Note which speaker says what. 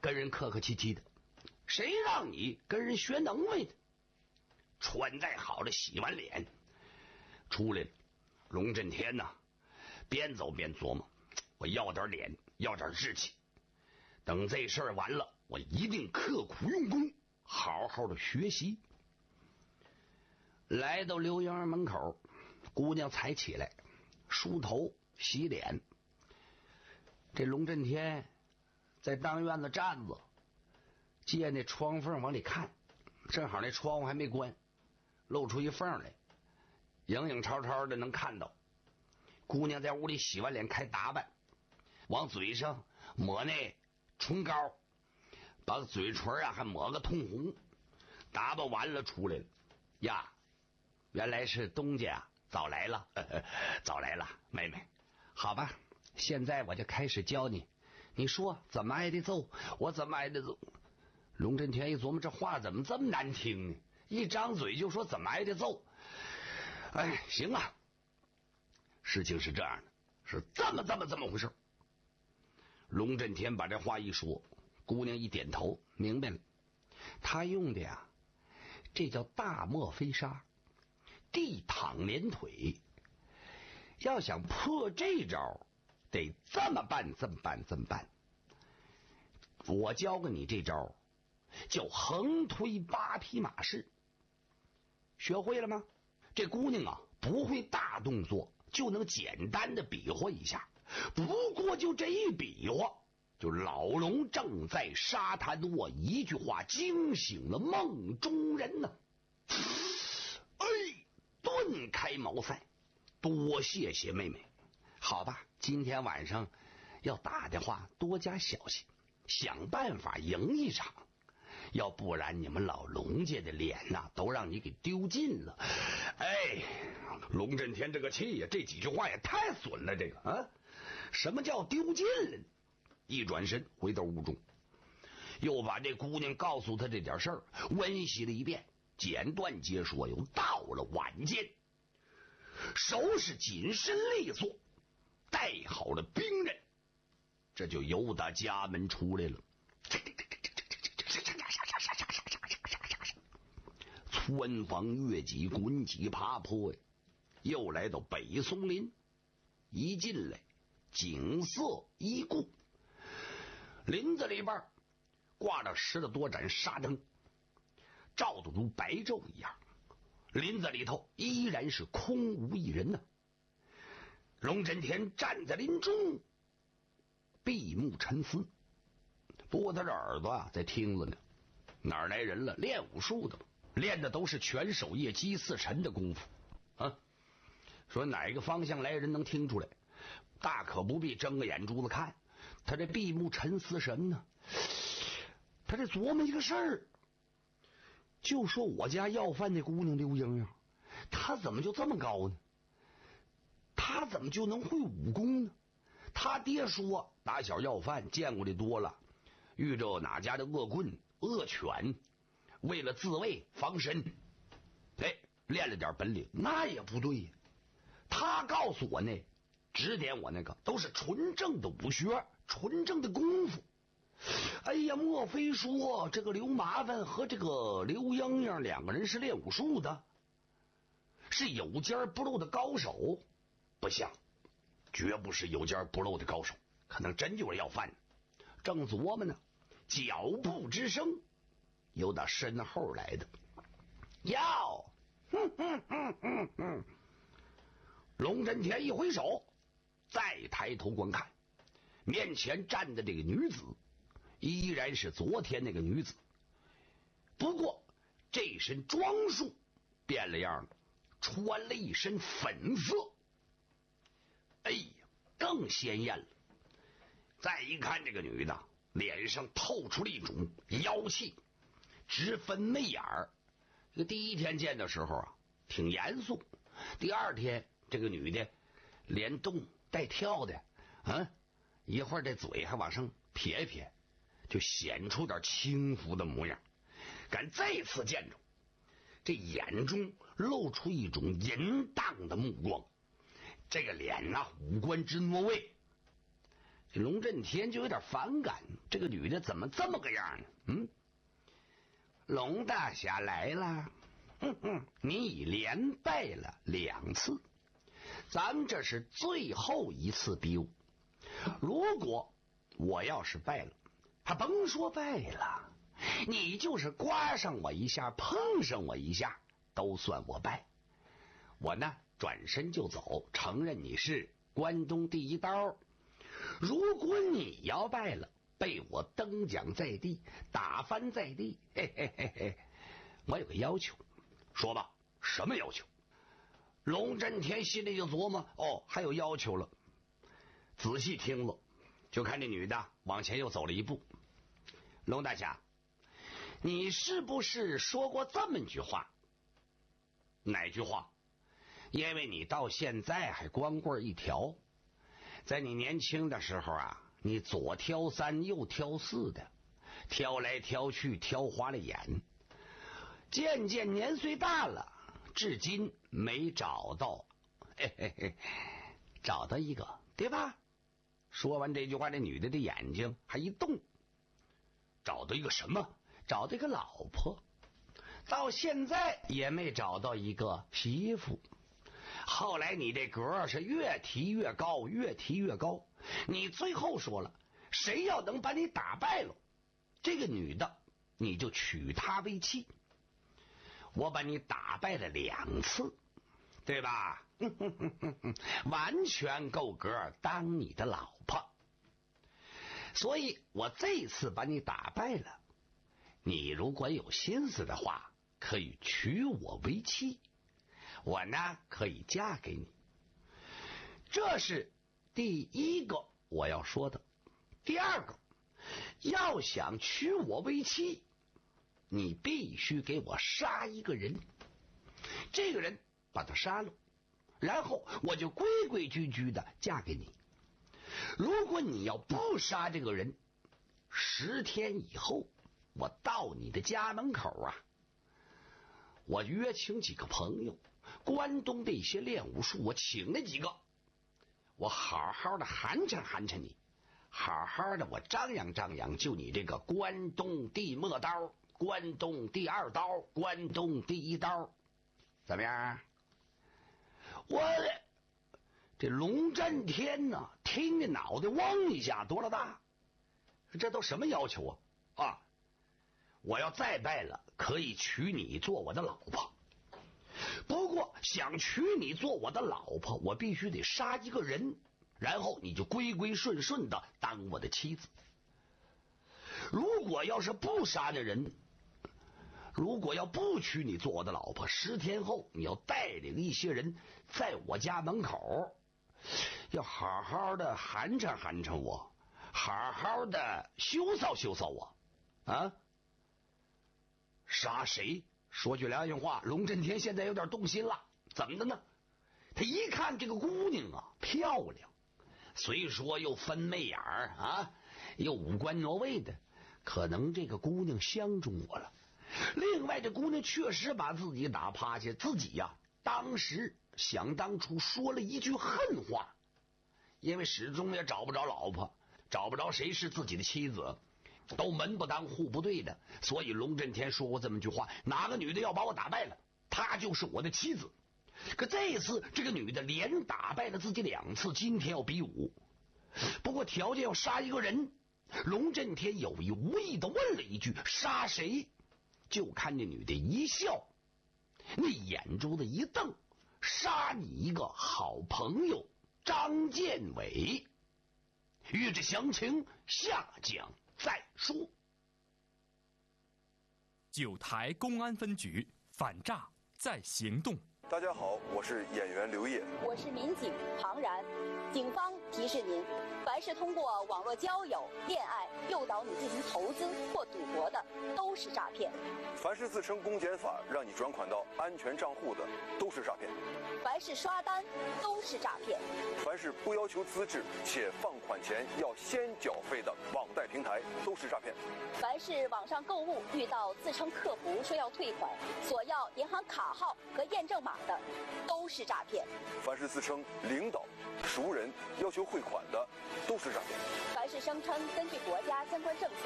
Speaker 1: 跟人客客气气的，谁让你跟人学能耐的？穿戴好了，洗完脸出来了。龙震天呐，边走边琢磨，我要点脸，要点志气。等这事儿完了，我一定刻苦用功，好好的学习。来到刘英儿门口，姑娘才起来，梳头洗脸。这龙震天在当院子站着，借那窗缝往里看，正好那窗户还没关，露出一缝来，影影绰绰的能看到。姑娘在屋里洗完脸开打扮，往嘴上抹那唇膏，把嘴唇啊还抹个通红。打扮完了出来了呀，原来是东家啊，早来了，早来了，妹妹，好吧，现在我就开始教你，你说怎么挨的揍，我怎么挨的揍。龙震天一琢磨，这话怎么这么难听呢？一张嘴就说怎么挨的揍。哎，行啊，事情是这样的，是这么回事。龙震天把这话一说，姑娘一点头，明白了。他用的呀，这叫大漠飞沙，地躺连腿。要想破这招，得这么办。我教给你这招，叫横推8匹马式。学会了吗？这姑娘啊，不会大动作，就能简单的比划一下。不过就这一比划，就老龙正在沙滩卧，一句话惊醒了梦中人呢。顿开茅塞，多谢谢妹妹。好吧，今天晚上要打的话，多加小心，想办法赢一场，要不然你们老龙家的脸呐，都让你给丢尽了。哎，龙震天这个气呀，这几句话也太损了，这个啊，什么叫丢尽了？一转身回到屋中，又把这姑娘告诉他这点事儿温习了一遍，简短截说。又到了晚间，收拾谨慎利索，带好了兵刃，这就由打家门出来了。穿房越脊，滚脊爬坡呀，又来到北松林。一进来，景色一顾，林子里边挂着10多盏沙灯，照得如白昼一样。林子里头依然是空无一人呢。龙震天站在林中，闭目沉思。不过他这耳朵啊在听着呢，哪儿来人了？练武术的嘛，练的都是拳手夜击4沉的功夫啊。说哪个方向来人能听出来，大可不必睁个眼珠子看。他这闭目沉思什么呢？他这琢磨一个事儿，就说我家要饭那姑娘刘英啊，她怎么就这么高呢？她怎么就能会武功呢？他爹说打小要饭见过的多了，遇着哪家的恶棍恶犬，为了自卫防身，练了点本领。那也不对呀，他告诉我呢，指点我那个都是纯正的武学，纯正的功夫。哎呀，莫非说这个刘麻烦和这个刘英英两个人是练武术的，是有尖不露的高手？不像，绝不是有尖不露的高手，可能真就是要饭。正琢磨呢，脚步之声由打身后来的。要龙震天一挥手，再抬头观看，面前站的这个女子依然是昨天那个女子，不过这身装束变了样了，穿了一身粉色，哎呀，更鲜艳了。再一看这个女的，脸上透出了一种妖气，直分媚眼儿。这个第一天见的时候啊，挺严肃；第二天，这个女的连动带跳的，一会儿这嘴还往上撇一撇，就显出点轻浮的模样。敢再次见着，这眼中露出一种淫荡的目光，这个脸呐，五官之挪位， 龙震天就有点反感，这个女的怎么这么个样呢？龙大侠来了，你已连败了2次，咱们这是最后一次比武。如果我要是败了，还甭说败了，你就是刮上我一下，碰上我一下，都算我败。我呢，转身就走，承认你是关东第一刀。如果你要败了，被我蹬脚在地，打翻在地，我有个要求。说吧，什么要求？龙震天心里就琢磨，还有要求了。仔细听了，就看这女的往前又走了一步。龙大侠，你是不是说过这么一句话？哪句话？因为你到现在还光棍一条，在你年轻的时候啊，你左挑3右挑4的，挑来挑去，挑花了眼。渐渐年岁大了，至今没找到，找到一个，对吧？说完这句话，这女的的眼睛还一动。找到一个什么？找到一个老婆。到现在也没找到一个媳妇。后来你这格是越提越高，越提越高。你最后说了，谁要能把你打败了，这个女的你就娶她为妻。我把你打败了2次，对吧？完全够格当你的老婆。所以我这次把你打败了，你如果有心思的话，可以娶我为妻，我呢可以嫁给你。这是第一个我要说的。第二个，要想娶我为妻，你必须给我杀一个人，这个人把他杀了，然后我就规规矩矩的嫁给你。如果你要不杀这个人，10天以后我到你的家门口啊，我约请几个朋友，关东的一些练武术，我请了几个，我好好的寒碜寒碜你，好好的我张扬张扬，就你这个关东第末刀，关东第2刀，关东第1刀，怎么样？我这龙震天呢，听着脑袋嗡一下多了大，这都什么要求啊？我要再败了，可以娶你做我的老婆。不过想娶你做我的老婆，我必须得杀一个人，然后你就规规顺顺的当我的妻子。如果要是不杀的人，如果要不娶你做我的老婆，10天后你要带领一些人在我家门口，要好好的寒碜寒碜我，好好的羞臊羞臊我啊！杀谁？说句良心话，龙震天现在有点动心了。怎么的呢？他一看这个姑娘啊，漂亮，虽说又分媚眼儿啊，又五官挪位的，可能这个姑娘相中我了。另外，这姑娘确实把自己打趴下，自己呀，当时想当初说了一句恨话，因为始终也找不着老婆，找不着谁是自己的妻子，都门不当户不对的，所以龙震天说过这么句话：哪个女的要把我打败了，她就是我的妻子。可这一次，这个女的连打败了自己2次，今天要比武，不过条件要杀一个人。龙震天有意无意的问了一句：杀谁？就看这女的一笑，那眼珠子一瞪：杀你一个好朋友张建伟。欲知详情，下讲再说。
Speaker 2: 9台公安分局反诈在行动。
Speaker 3: 大家好，我是演员刘烨，
Speaker 4: 我是民警庞然。警方提示您，凡是通过网络交友、恋爱诱导你进行投投资或赌博的，都是诈骗。
Speaker 3: 凡是自称公检法让你转款到安全账户的，都是诈骗。
Speaker 4: 凡是刷单，都是诈骗。
Speaker 3: 凡是不要求资质且放款前要先缴费的网贷平台，都是诈骗。
Speaker 4: 凡是网上购物遇到自称客服说要退款，索要银行卡号和验证码的，都是诈骗。
Speaker 3: 凡是自称领导、熟人要求汇款的，都是诈骗。
Speaker 4: 凡是声称根据国家相关政策